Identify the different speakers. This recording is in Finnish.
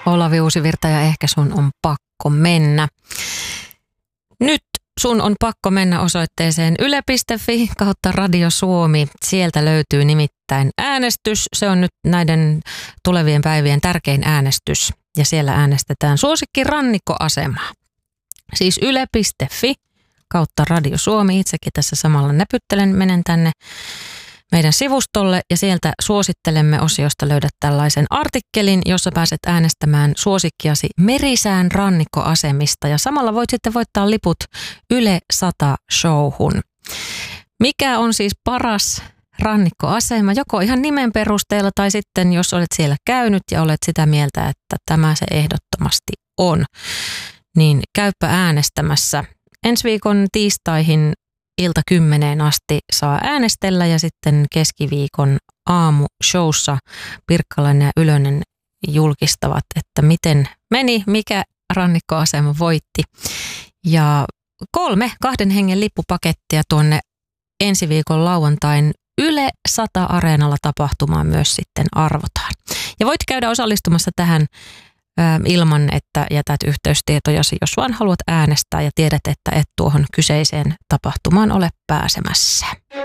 Speaker 1: Olavi Uusivirta ja ehkä sun on pakko mennä. Nyt sun on pakko mennä osoitteeseen yle.fi kautta Radio Suomi. Sieltä löytyy nimittäin äänestys. Se on nyt näiden tulevien päivien tärkein äänestys. Ja siellä äänestetään suosikkirannikkoasemaa. Siis yle.fi kautta Radio Suomi. Itsekin tässä samalla näpyttelen, menen tänne meidän sivustolle ja sieltä suosittelemme -osiosta löydät tällaisen artikkelin, jossa pääset äänestämään suosikkiasi Merisään rannikkoasemista ja samalla voit sitten voittaa liput Yle 100 showhun. Mikä on siis paras rannikkoasema, joko ihan nimen perusteella tai sitten jos olet siellä käynyt ja olet sitä mieltä, että tämä se ehdottomasti on, niin käypä äänestämässä. Ensi viikon tiistaihin ilta 10 asti saa äänestellä ja sitten keskiviikon aamushowssa Pirkkalainen ja Ylönen julkistavat, että miten meni, mikä rannikkoasema voitti. Ja 3 2 hengen lippupakettia tuonne ensi viikon lauantain Yle 100 Areenalla tapahtumaan myös sitten arvotaan. Ja voit käydä osallistumassa tähän ilman, että jätät yhteystietojasi, jos vaan haluat äänestää ja tiedät, että et tuohon kyseiseen tapahtumaan ole pääsemässä.